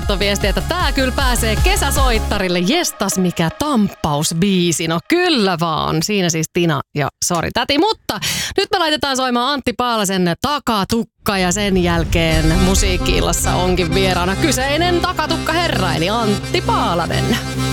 laittoi viestiä, että tää kyllä pääsee kesäsoittarille. Jestas mikä tamppausbiisi. No kyllä vaan. Siinä siis Tina ja Sori täti. Mutta nyt me laitetaan soimaan Antti Paalasen Takatukka ja sen jälkeen Musiikki-illassa onkin vieraana kyseinen takatukka herra eli Antti Paalanen.